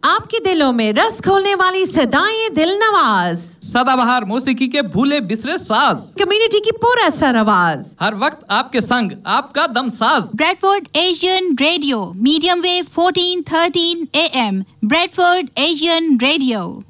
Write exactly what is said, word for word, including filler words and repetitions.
आपके दिलों में रस खोलने वाली सदाएं दिल नवाज, सदाबहार मौसीकी के भूले बिसरे साज, कम्युनिटी की पूरा सर आवाज, हर वक्त आपके संग आपका दम साज। Bradford Asian radio, medium wave fourteen thirteen A M, Bradford Asian radio.